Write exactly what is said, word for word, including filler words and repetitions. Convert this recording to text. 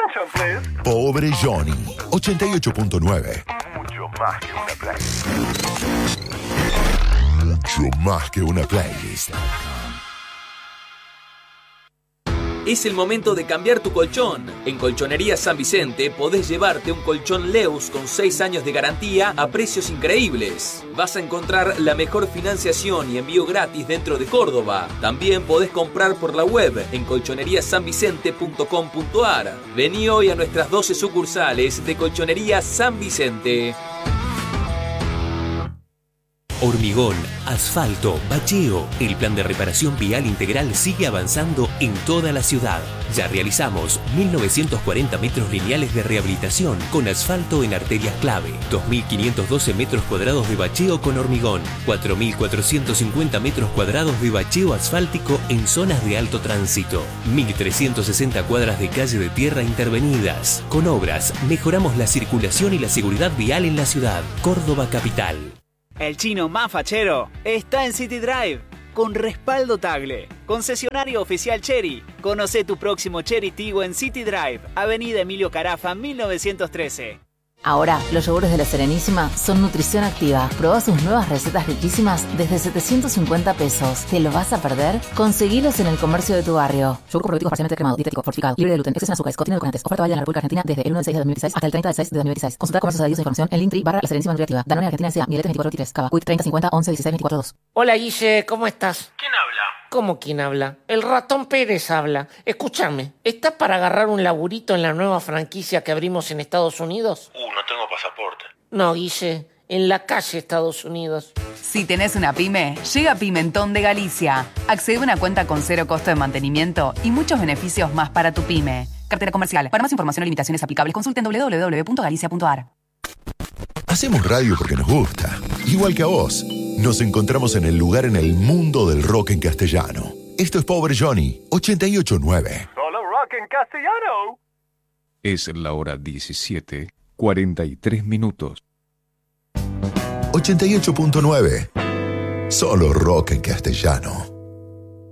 Attention, please. Pobre Johnny, ochenta y ocho punto nueve. Mucho más que una playlist. Mucho más que una playlist. Es el momento de cambiar tu colchón. En Colchonería San Vicente podés llevarte un colchón Leus con seis años de garantía a precios increíbles. Vas a encontrar la mejor financiación y envío gratis dentro de Córdoba. También podés comprar por la web en colchonería san vicente punto com punto a r. Vení hoy a nuestras doce sucursales de Colchonería San Vicente. Hormigón, asfalto, bacheo. El plan de reparación vial integral sigue avanzando en toda la ciudad. Ya realizamos mil novecientos cuarenta metros lineales de rehabilitación con asfalto en arterias clave, dos mil quinientos doce metros cuadrados de bacheo con hormigón, cuatro mil cuatrocientos cincuenta metros cuadrados de bacheo asfáltico en zonas de alto tránsito, mil trescientas sesenta cuadras de calle de tierra intervenidas. Con obras, mejoramos la circulación y la seguridad vial en la ciudad. Córdoba Capital. El chino más fachero está en City Drive, con respaldo Tagle. Concesionario oficial Chery. Conoce tu próximo Chery Tiggo en City Drive, Avenida Emilio Carafa, mil novecientos trece. Ahora, los yogures de La Serenísima son nutrición activa. Probá sus nuevas recetas riquísimas desde setecientos cincuenta pesos. ¿Te lo vas a perder? Conseguilos en el comercio de tu barrio. Yogur probiotico parcialmente cremado, dietético, fortificado, libre de gluten, exceso en azúcares, contiene edulcorantes. Oferta válida en la República Argentina desde el uno del seis de dos mil dieciséis hasta el treinta del seis de dos mil dieciséis. Consulta comercios adheridos e información en Linktree barra La Serenísima Nutriactiva. Danone Argentina S A, Mielete veinticuatro veintitrés, Cava, Quick treinta cincuenta once dieciséis veinticuatro dos. Hola Guille, ¿cómo estás? ¿Quién habla? ¿Cómo quién habla? El ratón Pérez habla. Escúchame, ¿estás para agarrar un laburito en la nueva franquicia que abrimos en Estados Unidos? Uh, no tengo pasaporte. No, Guille, en la calle Estados Unidos. Si tenés una pyme, llega Pimentón de Galicia. Accede a una cuenta con cero costo de mantenimiento y muchos beneficios más para tu pyme. Cartera comercial. Para más información o limitaciones aplicables, consulten doble u doble u doble u punto galicia punto a r. Hacemos radio porque nos gusta. Igual que a vos. Nos encontramos en el lugar en el mundo del rock en castellano. Esto es Pobre Johnny, ochenta y ocho punto nueve. Solo rock en castellano. Es la hora diecisiete, cuarenta y tres minutos. ochenta y ocho punto nueve. Solo rock en castellano.